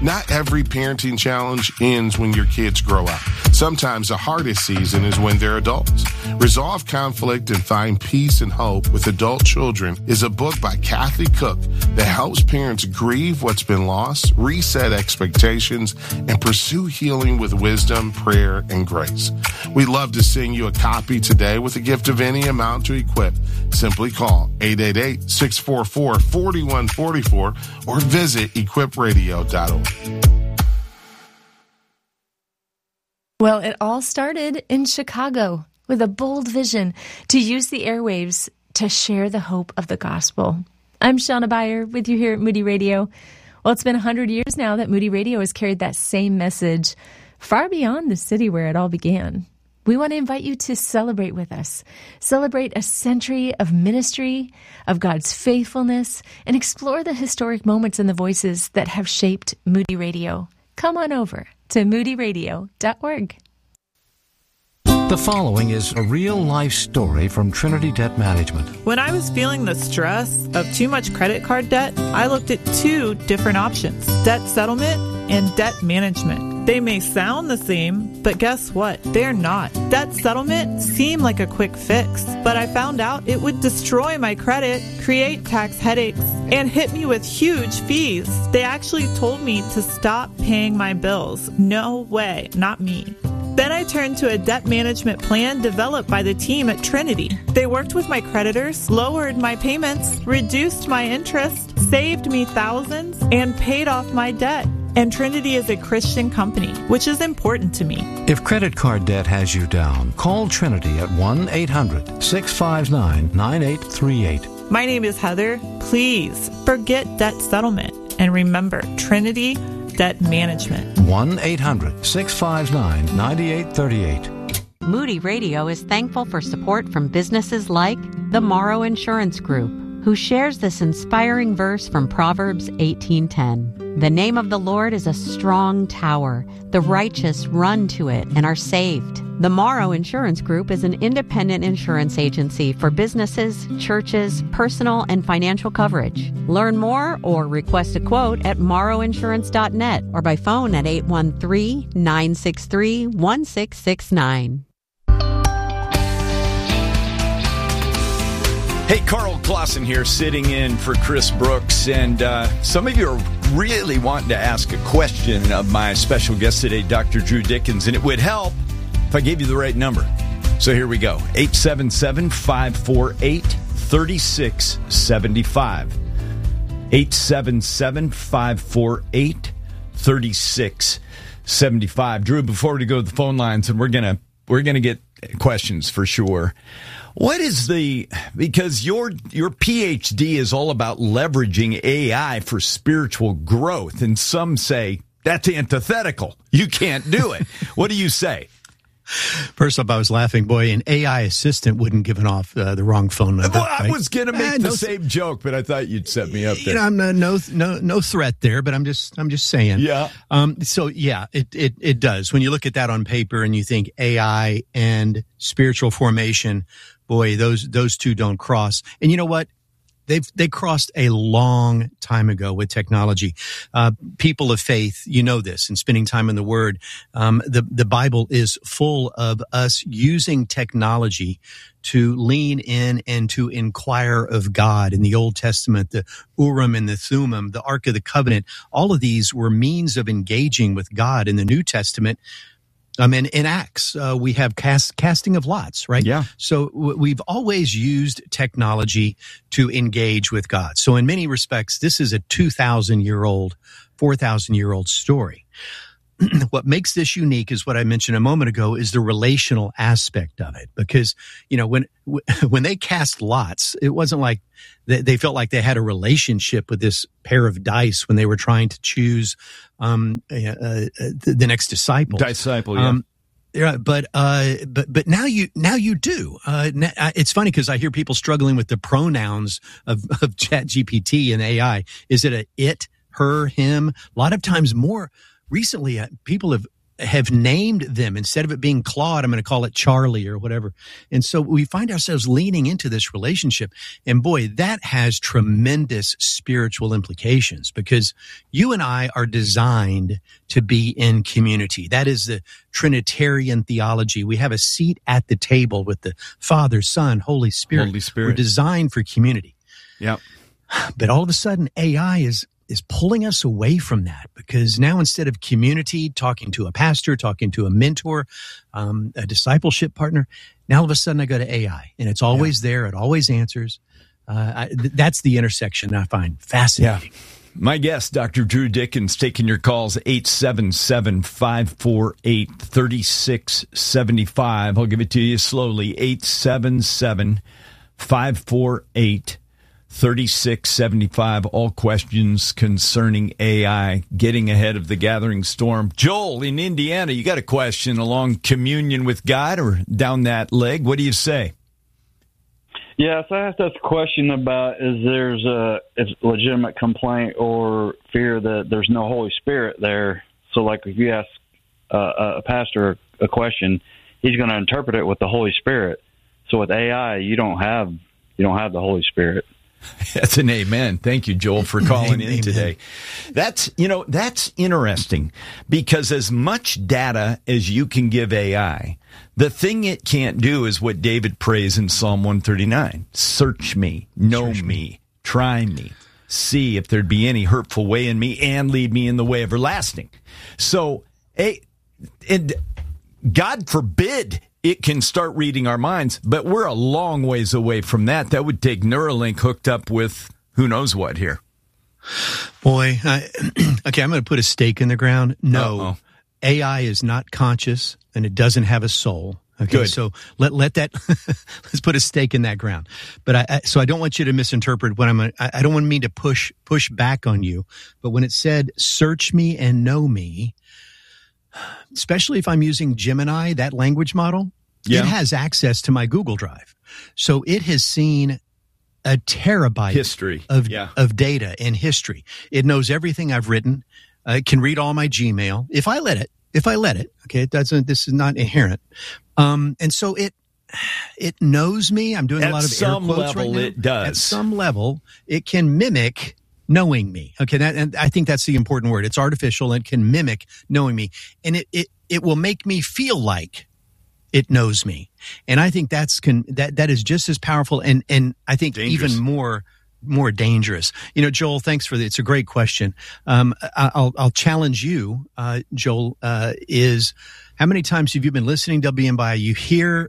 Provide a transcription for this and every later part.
Not every parenting challenge ends when your kids grow up. Sometimes the hardest season is when they're adults. Resolve Conflict and Find Peace and Hope with Adult Children is a book by Kathy Cook that helps parents grieve what's been lost, reset expectations, and pursue healing with wisdom, prayer, and grace. We'd love to send you a copy today with a gift of any amount to Equip. Simply call 888-644-4144 or visit equipradio.org. Well, it all started in Chicago with a bold vision to use the airwaves to share the hope of the gospel. I'm Shauna Beyer with you here at Moody Radio. Well, it's been 100 years now that Moody Radio has carried that same message far beyond the city where it all began. We want to invite you to celebrate with us. Celebrate a century of ministry, of God's faithfulness, and explore the historic moments and the voices that have shaped Moody Radio. Come on over to moodyradio.org. The following is a real-life story from Trinity Debt Management. When I was feeling the stress of too much credit card debt, I looked at two different options: debt settlement and debt management. They may sound the same, but guess what? They're not. Debt settlement seemed like a quick fix, but I found out it would destroy my credit, create tax headaches, and hit me with huge fees. They actually told me to stop paying my bills. No way, not me. Then I turned to a debt management plan developed by the team at Trinity. They worked with my creditors, lowered my payments, reduced my interest, saved me thousands, and paid off my debt. And Trinity is a Christian company, which is important to me. If credit card debt has you down, call Trinity at 1-800-659-9838. My name is Heather. Please forget debt settlement. And remember, Trinity Debt Management. 1-800-659-9838. Moody Radio is thankful for support from businesses like the Morrow Insurance Group, who shares this inspiring verse from Proverbs 18:10. The name of the Lord is a strong tower. The righteous run to it and are saved. The Morrow Insurance Group is an independent insurance agency for businesses, churches, personal, and financial coverage. Learn more or request a quote at morrowinsurance.net or by phone at 813-963-1669. Hey, Carl Clausen here, sitting in for Chris Brooks, and some of you are really wanting to ask a question of my special guest today, Dr. Drew Dickens, and it would help if I gave you the right number. So here we go, 877-548-3675. 877-548-3675. Drew, before we go to the phone lines, and we're gonna get questions for sure. What is because your PhD is all about leveraging AI for spiritual growth, and some say that's antithetical. You can't do it. What do you say? First up, I was laughing. Boy, an AI assistant wouldn't give off the wrong phone number. Well, I was going to make the same joke, but I thought you'd set me up there. I'm no threat there, but I'm just saying. Yeah. So yeah, it does. When you look at that on paper and you think AI and spiritual formation, boy, those two don't cross. And you know what? They crossed a long time ago with technology. People of faith, you know this, and spending time in the Word. The Bible is full of us using technology to lean in and to inquire of God. In the Old Testament, the Urim and the Thummim, the Ark of the Covenant, all of these were means of engaging with God. In the New Testament, in Acts, we have casting of lots, right? Yeah. So we've always used technology to engage with God. So in many respects, this is a 2,000-year-old, 4,000-year-old story. What makes this unique is what I mentioned a moment ago, is the relational aspect of it. Because, when they cast lots, it wasn't like they felt like they had a relationship with this pair of dice when they were trying to choose the next disciple. Yeah. Yeah, but now you do. It's funny because I hear people struggling with the pronouns of ChatGPT and AI. Is it a it, her, him? A lot of times more recently, people have have named them. Instead of it being Claude, I'm going to call it Charlie or whatever. And so we find ourselves leaning into this relationship. And boy, that has tremendous spiritual implications, because you and I are designed to be in community. That is the Trinitarian theology. We have a seat at the table with the Father, Son, Holy Spirit. We're designed for community. Yep. But all of a sudden, AI is pulling us away from that, because now instead of community, talking to a pastor, talking to a mentor, a discipleship partner, now all of a sudden I go to AI, and it's always there. It always answers. That's the intersection I find fascinating. Yeah. My guest, Dr. Drew Dickens, taking your calls, 877-548-3675. I'll give it to you slowly, 877-548-3675. 3675, all questions concerning AI, getting ahead of the gathering storm. Joel in Indiana, you got a question along communion with God or down that leg. What do you say? Yes, I have to ask a question about is there's a legitimate complaint or fear that there's no Holy Spirit there. So like if you ask a pastor a question, he's going to interpret it with the Holy Spirit. So with AI, you don't have the Holy Spirit. That's an amen. Thank you, Joel, for calling in today. That's interesting, because as much data as you can give AI, the thing it can't do is what David prays in Psalm 139. Search me, know me, try me, see if there'd be any hurtful way in me, and lead me in the way everlasting. So, and God forbid it can start reading our minds, but we're a long ways away from that. That would take Neuralink hooked up with who knows what here. Boy, okay, I'm going to put a stake in the ground. No, AI is not conscious, and it doesn't have a soul. Okay, good. So let that let's put a stake in that ground. But I don't want you to misinterpret what I don't want me to push back on you. But when it said, "Search me and know me," especially if I'm using Gemini, that language model, it has access to my Google Drive. So it has seen a terabyte of data and history. It knows everything I've written. It can read all my Gmail if I let it. Okay, this is not inherent. And so it knows me. I'm doing a lot of air quotes right now. It does. At some level, it can mimic knowing me. Okay, and I think that's the important word. It's artificial and can mimic knowing me, and it will make me feel like it knows me. And I think that is just as powerful, and I think dangerous. Even more dangerous. Joel, thanks for it's a great question. I'll challenge you, Joel. Is how many times have you been listening to MBI? You hear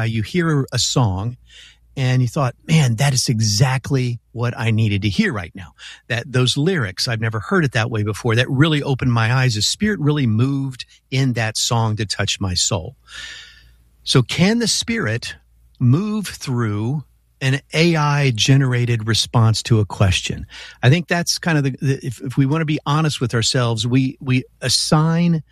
a song, and you thought, man, that is exactly what I needed to hear right now. That those lyrics, I've never heard it that way before. That really opened my eyes. The Spirit really moved in that song to touch my soul. So can the Spirit move through an AI-generated response to a question? I think that's kind of if we want to be honest with ourselves, we assign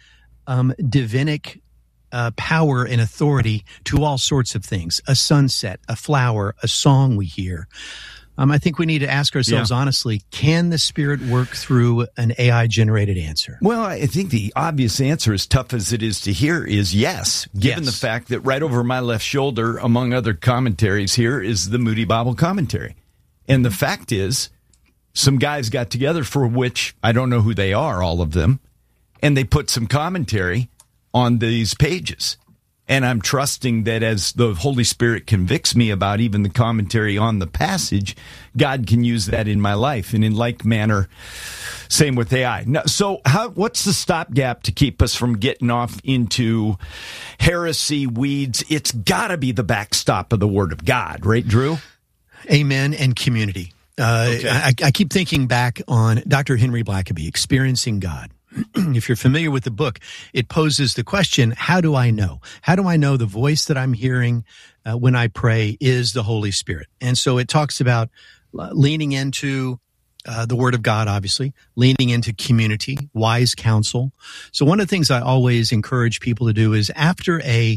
divinic power and authority to all sorts of things, a sunset, a flower, a song we hear. I think we need to ask ourselves honestly, can the Spirit work through an AI-generated answer? Well, I think the obvious answer, as tough as it is to hear, is yes, given the fact that right over my left shoulder, among other commentaries here, is the Moody Bible Commentary. And the fact is, some guys got together, for which I don't know who they are, all of them, and they put some commentary on these pages. And I'm trusting that as the Holy Spirit convicts me about even the commentary on the passage, God can use that in my life. And in like manner, same with AI. Now, so what's the stopgap to keep us from getting off into heresy weeds? It's got to be the backstop of the Word of God, right, Drew? Amen, and community. Okay. I keep thinking back on Dr. Henry Blackaby, Experiencing God. If you're familiar with the book, it poses the question, how do I know? How do I know the voice that I'm hearing when I pray is the Holy Spirit? And so it talks about leaning into the Word of God, obviously, leaning into community, wise counsel. So one of the things I always encourage people to do is after a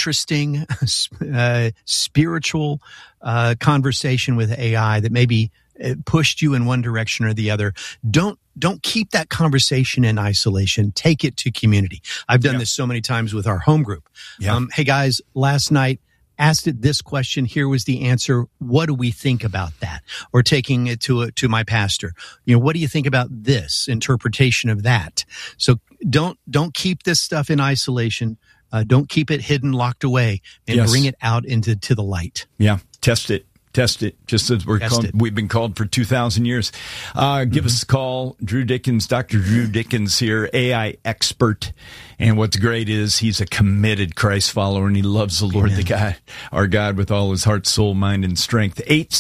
interesting spiritual conversation with AI that maybe pushed you in one direction or the other, don't keep that conversation in isolation. Take it to community. I've done this so many times with our home group. Hey guys, last night asked it this question. Here was the answer. What do we think about that? Or taking it to my pastor. What do you think about this interpretation of that? So don't keep this stuff in isolation. Don't keep it hidden, locked away, and bring it out into the light. Yeah, test it, just as we've been called for 2,000 years. Give us a call. Drew Dickens, Dr. Drew Dickens here, AI expert. And what's great is he's a committed Christ follower, and he loves the Lord, our God, with all his heart, soul, mind, and strength.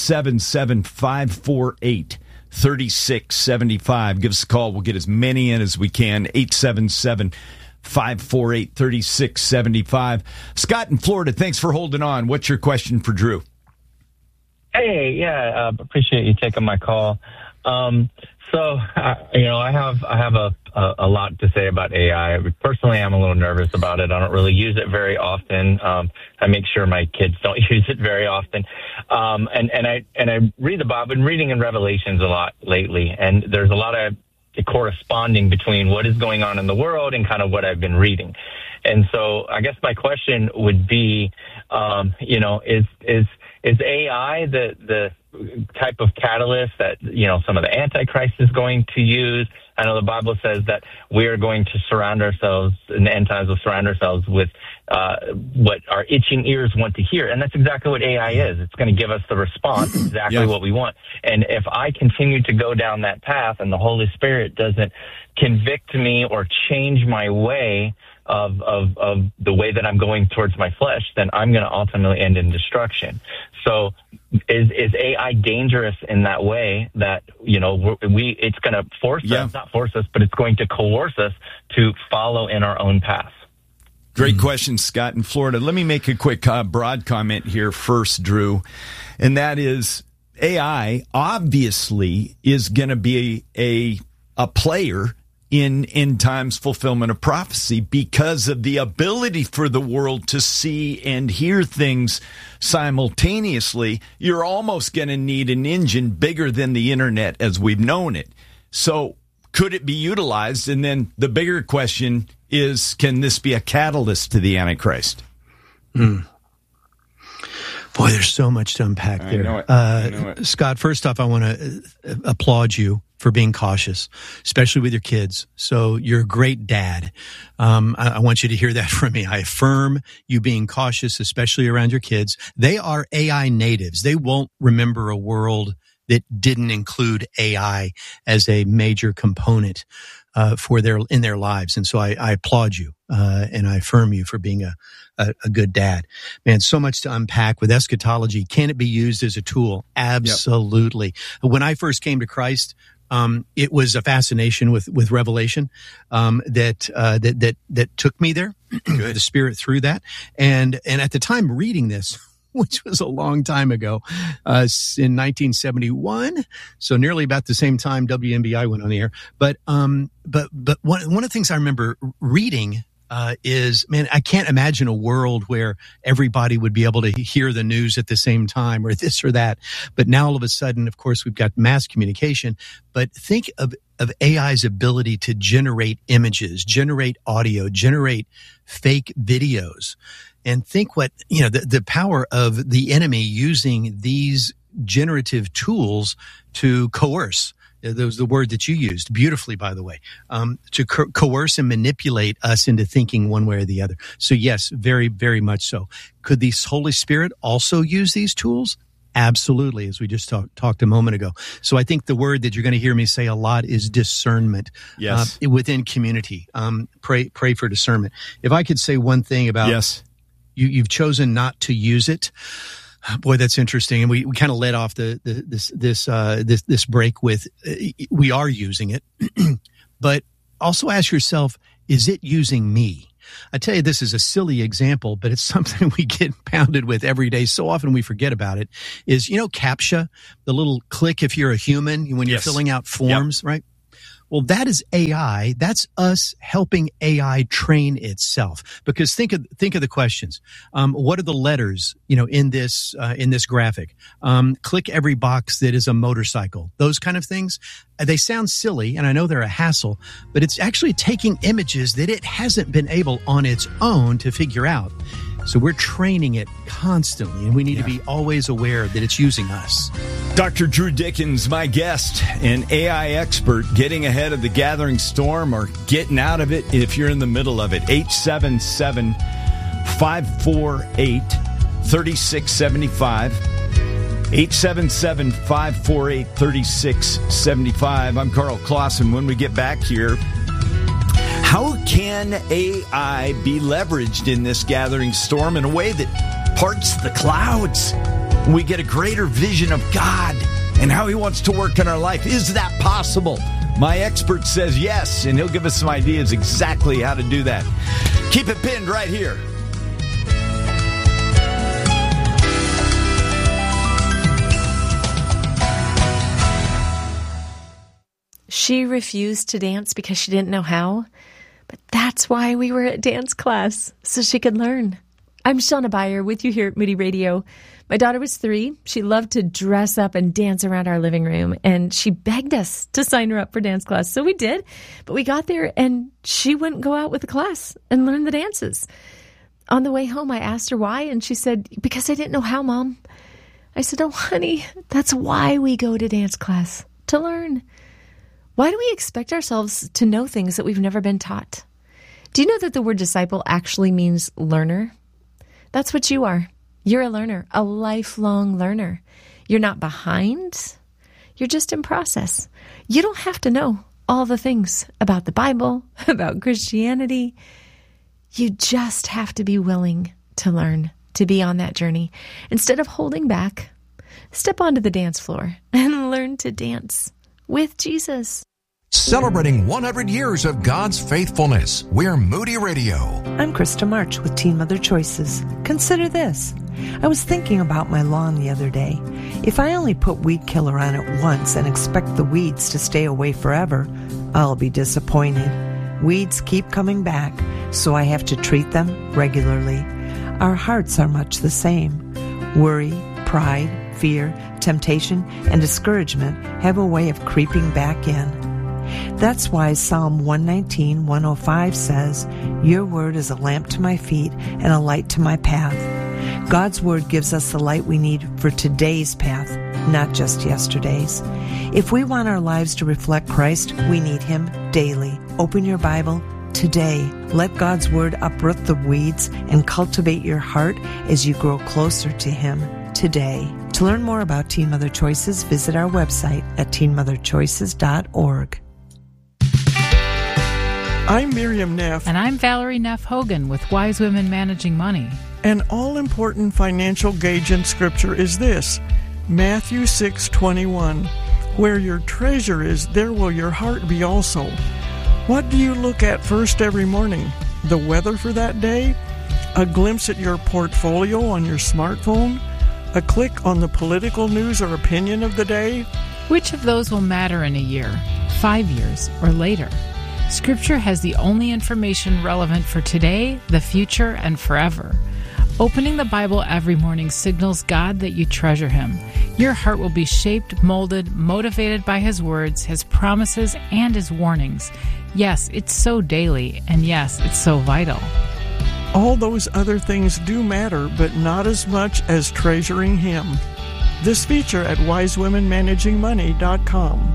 877-548-3675. Give us a call. We'll get as many in as we can. 877-548-3675. Scott in Florida, thanks for holding on. What's your question for Drew? Hey, appreciate you taking my call. I have a lot to say about AI. Personally, I'm a little nervous about it. I don't really use it very often. I make sure my kids don't use it very often. And I read the Bible. I've been reading in Revelations a lot lately, and there's a lot of corresponding between what is going on in the world and kind of what I've been reading. And so I guess my question would be, is AI the type of catalyst that, some of the Antichrist is going to use? I know the Bible says that we are going to surround ourselves, in the end times we'll surround ourselves with what our itching ears want to hear. And that's exactly what AI is. It's going to give us the response, exactly what we want. And if I continue to go down that path and the Holy Spirit doesn't convict me or change my way of the way that I'm going towards my flesh, then I'm going to ultimately end in destruction. So is AI dangerous in that way that, it's going to force us, not force us, but it's going to coerce us to follow in our own path? Great question, Scott in Florida. Let me make a quick broad comment here first, Drew, and that is AI obviously is going to be a player in end times fulfillment of prophecy because of the ability for the world to see and hear things simultaneously. You're almost going to need an engine bigger than the internet as we've known it. So could it be utilized? And then the bigger question is, can this be a catalyst to the Antichrist? Boy, there's so much to unpack there. I know it. Scott, first off, I want to applaud you for being cautious, especially with your kids. So you're a great dad. I want you to hear that from me. I affirm you being cautious, especially around your kids. They are AI natives. They won't remember a world that didn't include AI as a major component in their lives. And so I applaud you and I affirm you for being a good dad. Man, so much to unpack with eschatology. Can it be used as a tool? Absolutely. Yep. When I first came to Christ, it was a fascination with Revelation that took me there. The Spirit through that, and at the time reading this, which was a long time ago, in 1971, so nearly about the same time WMBI went on the air. But one of the things I remember reading is, man, I can't imagine a world where everybody would be able to hear the news at the same time or this or that. But now all of a sudden, of course, we've got mass communication. But think of AI's ability to generate images, generate audio, generate fake videos. And think what, the power of the enemy using these generative tools to coerce. That was the word that you used beautifully, by the way, to coerce and manipulate us into thinking one way or the other. So yes, very, very much so. Could the Holy Spirit also use these tools? Absolutely, as we just talked a moment ago. So I think the word that you're going to hear me say a lot is discernment. Yes. Within community. Pray for discernment. If I could say one thing about you've chosen not to use it. Boy, that's interesting. And we kind of led off this break with we are using it, but also ask yourself, is it using me? I tell you, this is a silly example, but it's something we get pounded with every day. So often we forget about it. Is CAPTCHA, the little click if you're a human when you're filling out forms, right? Well, that is AI. That's us helping AI train itself. Because think of the questions. What are the letters, in this graphic? Click every box that is a motorcycle. Those kind of things. They sound silly, and I know they're a hassle, but it's actually taking images that it hasn't been able on its own to figure out. So we're training it constantly, and we need to be always aware that it's using us. Dr. Drew Dickens, my guest, an AI expert, getting ahead of the gathering storm or getting out of it if you're in the middle of it. 877-548-3675. 877-548-3675. I'm Carl Clausen. When we get back here, how can AI be leveraged in this gathering storm in a way that parts the clouds? We get a greater vision of God and how He wants to work in our life. Is that possible? My expert says yes, and he'll give us some ideas exactly how to do that. Keep it pinned right here. She refused to dance because she didn't know how. But that's why we were at dance class, so she could learn. I'm Shauna Beyer with you here at Moody Radio. My daughter was 3. She loved to dress up and dance around our living room, and she begged us to sign her up for dance class. So we did, but we got there, and she wouldn't go out with the class and learn the dances. On the way home, I asked her why, and she said, because I didn't know how, Mom. I said, oh, honey, that's why we go to dance class, to learn. Why do we expect ourselves to know things that we've never been taught? Do you know that the word disciple actually means learner? That's what you are. You're a learner, a lifelong learner. You're not behind. You're just in process. You don't have to know all the things about the Bible, about Christianity. You just have to be willing to learn, to be on that journey. Instead of holding back, step onto the dance floor and learn to dance with Jesus. Celebrating 100 years of God's faithfulness, we're Moody Radio. I'm Krista March with Teen Mother Choices. Consider this. I was thinking about my lawn the other day. If I only put weed killer on it once and expect the weeds to stay away forever, I'll be disappointed. Weeds keep coming back, so I have to treat them regularly. Our hearts are much the same. Worry, pride, fear, temptation, and discouragement have a way of creeping back in. That's why Psalm 119:105 says, "Your word is a lamp to my feet and a light to my path." God's word gives us the light we need for today's path, not just yesterday's. If we want our lives to reflect Christ, we need Him daily. Open your Bible today. Let God's word uproot the weeds and cultivate your heart as you grow closer to Him today. To learn more about Teen Mother Choices, visit our website at teenmotherchoices.org. I'm Miriam Neff. And I'm Valerie Neff Hogan with Wise Women Managing Money. An all-important financial gauge in Scripture is this, Matthew 6:21. Where your treasure is, there will your heart be also. What do you look at first every morning? The weather for that day? A glimpse at your portfolio on your smartphone? A click on the political news or opinion of the day? Which of those will matter in a year, 5 years, or later? Scripture has the only information relevant for today, the future, and forever. Opening the Bible every morning signals God that you treasure Him. Your heart will be shaped, molded, motivated by His words, His promises, and His warnings. Yes, it's so daily, and yes, it's so vital. All those other things do matter, but not as much as treasuring Him. This feature at wisewomenmanagingmoney.com.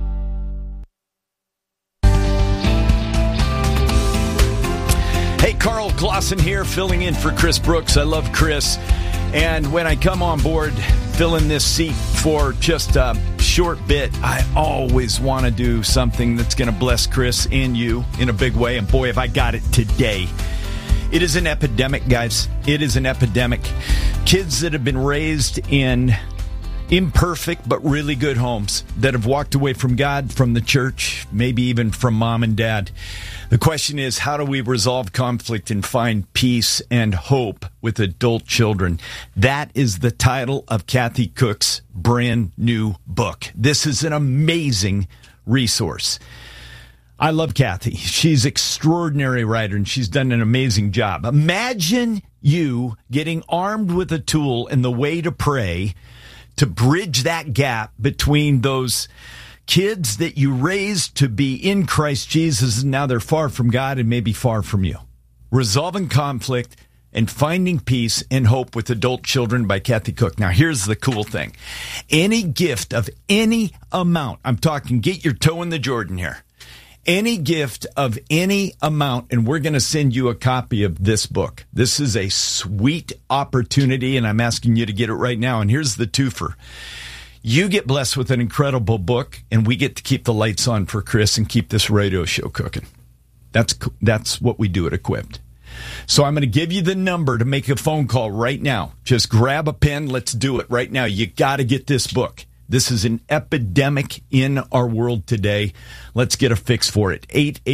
Hey, Carl Clausen here, filling in for Chris Brooks. I love Chris. And when I come on board, fill in this seat for just a short bit, I always want to do something that's going to bless Chris and you in a big way. And boy, have I got it today. It is an epidemic, guys. It is an epidemic. Kids that have been raised in imperfect but really good homes, that have walked away from God, from the church, maybe even from mom and dad. The question is, how do we resolve conflict and find peace and hope with adult children? That is the title of Kathy Cook's brand new book. This is an amazing resource. I love Kathy. She's an extraordinary writer, and she's done an amazing job. Imagine you getting armed with a tool and the way to pray to bridge that gap between those kids that you raised to be in Christ Jesus, and now they're far from God and maybe far from you. Resolving Conflict and Finding Peace and Hope with Adult Children by Kathy Cook. Now, here's the cool thing. Any gift of any amount, I'm talking get your toe in the Jordan here, any gift of any amount, and we're going to send you a copy of this book. This is a sweet opportunity, and I'm asking you to get it right now. And here's the twofer. You get blessed with an incredible book, and we get to keep the lights on for Chris and keep this radio show cooking. That's what we do at Equipped. So I'm going to give you the number to make a phone call right now. Just grab a pen. Let's do it right now. You got to get this book. This is an epidemic in our world today. Let's get a fix for it.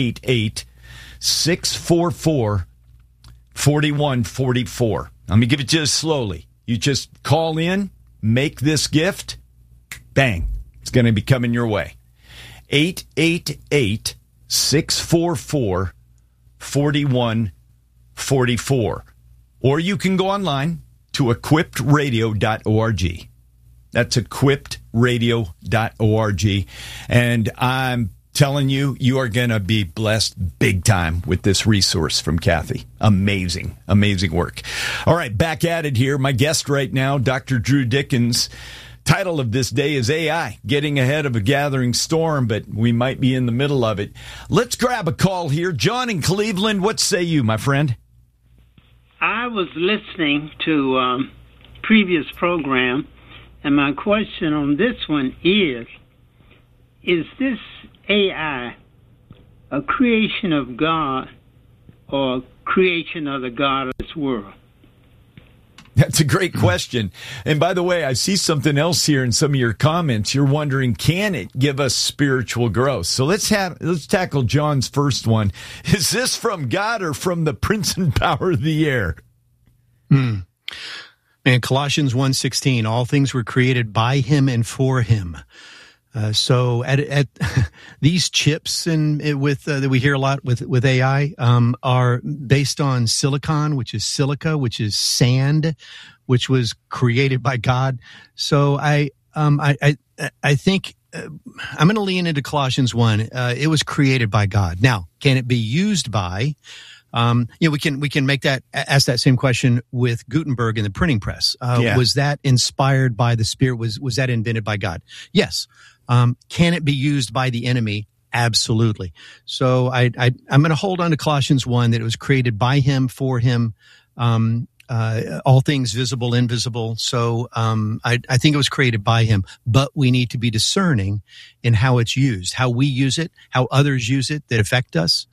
888-644-4144. Let me give it to you slowly. You just call in, make this gift, bang. It's going to be coming your way. 888-644-4144. Or you can go online to equippedradio.org. That's equippedradio.org. And I'm telling you, you are going to be blessed big time with this resource from Kathy. Amazing, amazing work. All right, back at it here. My guest right now, Dr. Drew Dickens. Title of this day is AI, Getting Ahead of a Gathering Storm, but we might be in the middle of it. Let's grab a call here. John in Cleveland, what say you, my friend? I was listening to previous program, and my question on this one is this AI a creation of God or a creation of the God of this world? That's a great question. And by the way, I see something else here in some of your comments. You're wondering, can it give us spiritual growth? So let's tackle John's first one. Is this from God or from the prince and power of the air? Man, Colossians 1:16, all things were created by him and for him. So at these chips and with that we hear a lot with AI are based on silicon, which is silica, which is sand, which was created by God. So I think I'm going to lean into Colossians 1. It was created by God. Now, can it be used by? We can ask that same question with Gutenberg and the printing press. Was that inspired by the Spirit? Was that invented by God? Yes. Can it be used by the enemy? Absolutely. So I'm going to hold on to Colossians 1, that it was created by him, for him, all things visible, invisible. So I think it was created by him, but we need to be discerning in how it's used, how we use it, how others use it that affect us.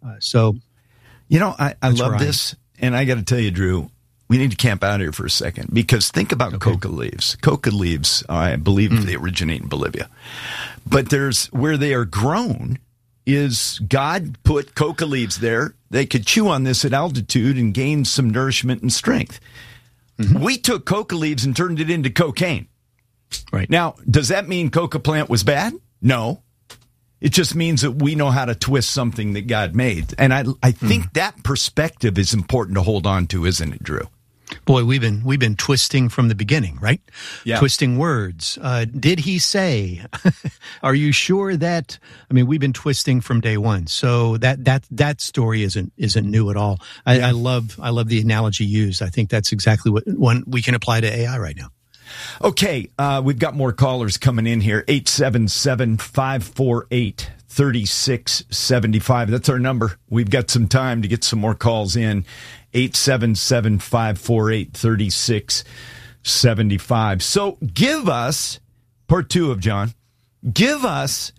I love this, and I got to tell you, Drew, we need to camp out here for a second, because think about coca leaves. Coca leaves, I believe they originate in Bolivia. But there's where they are grown is God put coca leaves there. They could chew on this at altitude and gain some nourishment and strength. Mm-hmm. We took coca leaves and turned it into cocaine. Right. Now, does that mean coca plant was bad? No. It just means that we know how to twist something that God made. And I think that perspective is important to hold on to, isn't it, Drew? Boy, we've been twisting from the beginning, right? Yeah. Twisting words. Did he say? Are you sure that? I mean, we've been twisting from day one. So that story isn't new at all. I love the analogy used. I think that's exactly what one we can apply to AI right now. Okay, we've got more callers coming in here. 877-548-3675. That's our number. We've got some time to get some more calls in. 877-548-3675. So give us, part two of John, give us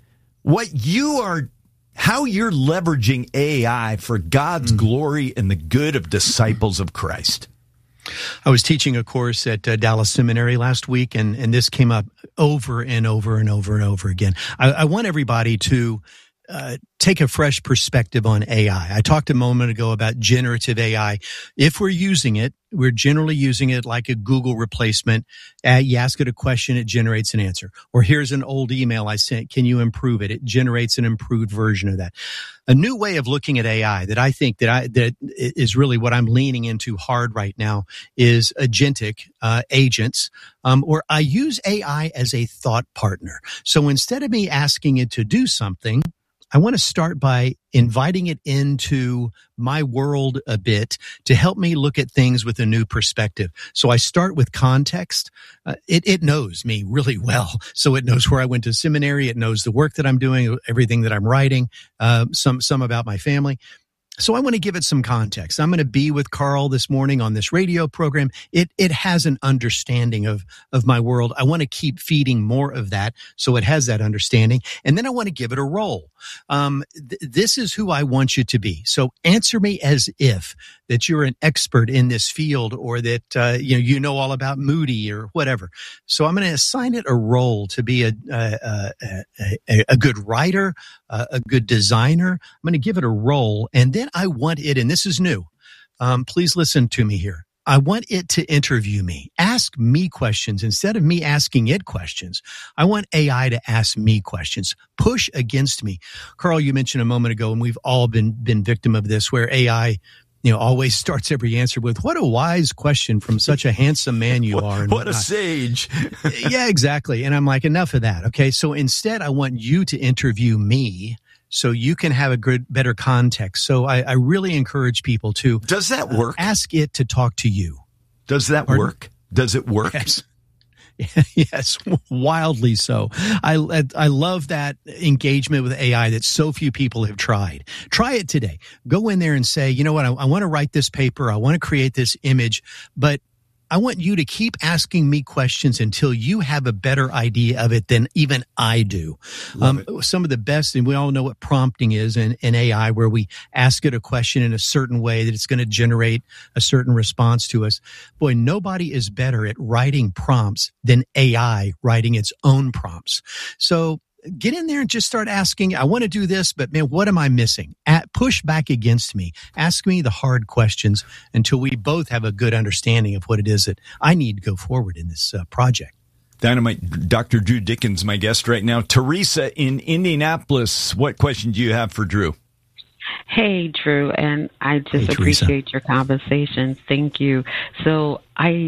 how you're leveraging AI for God's glory and the good of disciples of Christ. I was teaching a course at Dallas Seminary last week, and this came up over and over and over and over again. I want everybody to take a fresh perspective on AI. I talked a moment ago about generative AI. If we're using it, we're generally using it like a Google replacement. You ask it a question, it generates an answer. Or here's an old email I sent. Can you improve it? It generates an improved version of that. A new way of looking at AI that I think that is really what I'm leaning into hard right now is agentic agents. Or I use AI as a thought partner. So instead of me asking it to do something, I want to start by inviting it into my world a bit to help me look at things with a new perspective. So I start with context. It knows me really well. So it knows where I went to seminary. It knows the work that I'm doing, everything that I'm writing, some about my family. So I want to give it some context. I'm going to be with Carl this morning on this radio program. It has an understanding of my world. I want to keep feeding more of that so it has that understanding. And then I want to give it a role. This is who I want you to be. So answer me as if that you're an expert in this field or that you know all about Moody or whatever. So I'm going to assign it a role to be a good writer, a good designer. I'm going to give it a role, and then I want it, and this is new. Please listen to me here. I want it to interview me, ask me questions instead of me asking it questions. I want AI to ask me questions, push against me. Carl, you mentioned a moment ago, and we've all been victim of this, where AI always starts every answer with, what a wise question from such a handsome man you are. And what a sage. Yeah, exactly. And I'm like, enough of that. Okay. So instead, I want you to interview me so you can have a better context. So I really encourage people to. Does that work? Ask it to talk to you. Does that work? Does it work? Yes. Yes, wildly so. I love that engagement with AI that so few people have tried. Try it today. Go in there and say, you know what, I want to write this paper. I want to create this image, but I want you to keep asking me questions until you have a better idea of it than even I do. Some of the best, and we all know what prompting is in AI, where we ask it a question in a certain way that it's going to generate a certain response to us. Boy, nobody is better at writing prompts than AI writing its own prompts. So get in there and just start asking, I want to do this, but man, what am I missing? Push back against me. Ask me the hard questions until we both have a good understanding of what it is that I need to go forward in this project. Dynamite. Dr. Drew Dickens, my guest right now. Teresa in Indianapolis, what question do you have for Drew? Hey, Drew, and I just appreciate your conversation. Thank you. So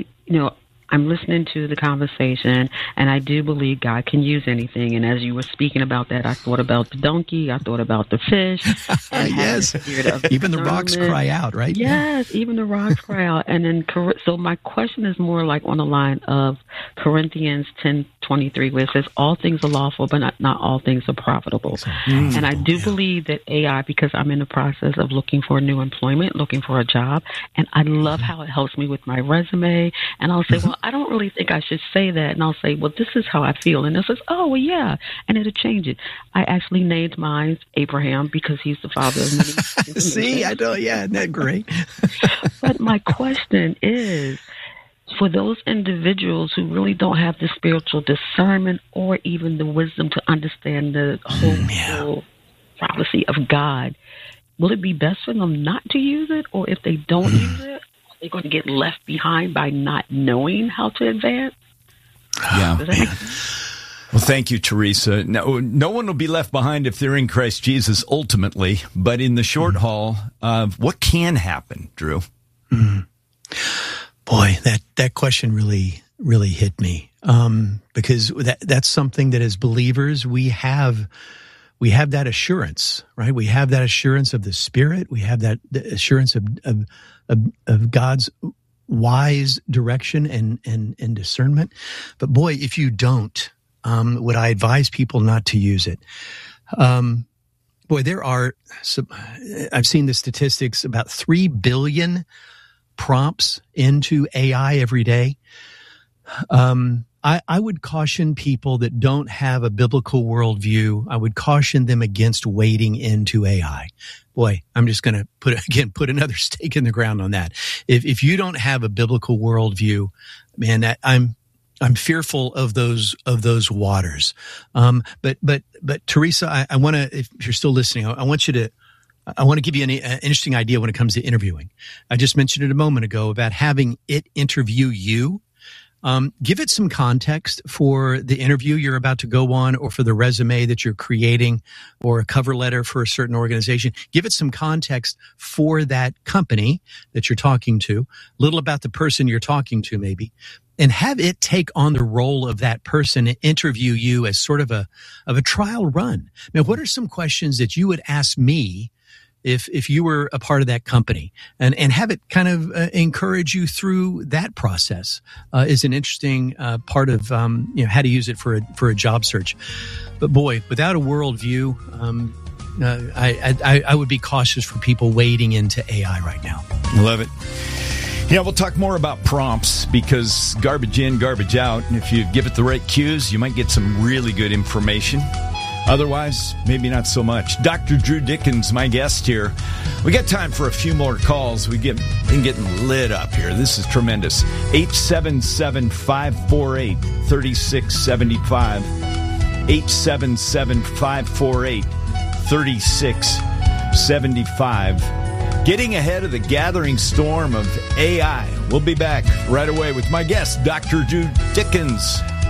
I'm listening to the conversation, and I do believe God can use anything. And as you were speaking about that, I thought about the donkey. I thought about the fish. Yes. Even the rocks cry out, right? Yes, even the rocks cry out. And then, so my question is more like on the line of Corinthians 10:23, where it says, all things are lawful, but not all things are profitable. And I do believe that AI, because I'm in the process of looking for new employment, looking for a job, and I love how it helps me with my resume. And I'll say, well, I don't really think I should say that. And I'll say, well, this is how I feel. And it says, oh, well, yeah. And it'll change it. I actually named mine Abraham because he's the father of many. See, I know. Yeah, isn't that great? But my question is, for those individuals who really don't have the spiritual discernment or even the wisdom to understand the whole prophecy of God, will it be best for them not to use it? Or if they don't use it, they're going to get left behind by not knowing how to advance? Yeah. Well, thank you, Teresa. No one will be left behind if they're in Christ Jesus ultimately, but in the short haul, what can happen, Drew? Boy, that question really, really hit me. Because that's something that as believers, we have that assurance, right? We have that assurance of the Spirit. We have that assurance of God's wise direction and discernment. But boy, if you don't, would I advise people not to use it? Boy, there are I've seen the statistics, about 3 billion prompts into AI every day. I would caution people that don't have a biblical worldview. I would caution them against wading into AI. Boy, I'm just going to put another stake in the ground on that. If you don't have a biblical worldview, man, I'm I'm fearful of those waters. But Teresa, I want to, if you're still listening, I want to give you an interesting idea when it comes to interviewing. I just mentioned it a moment ago about having it interview you. Give it some context for the interview you're about to go on, or for the resume that you're creating, or a cover letter for a certain organization. Give it some context for that company that you're talking to, a little about the person you're talking to maybe, and have it take on the role of that person and interview you as sort of a trial run. Now, what are some questions that you would ask me if you were a part of that company, and have it kind of encourage you through that process is an interesting part of how to use it for a job search. But boy, without a worldview, I would be cautious for people wading into AI right now. Love it. Yeah, we'll talk more about prompts, because garbage in, garbage out. And if you give it the right cues, you might get some really good information. Otherwise, maybe not so much. Dr. Drew Dickens, my guest here. We got time for a few more calls. We've been getting lit up here. This is tremendous. 877-548-3675. 877-548-3675. Getting ahead of the gathering storm of AI. We'll be back right away with my guest, Dr. Drew Dickens.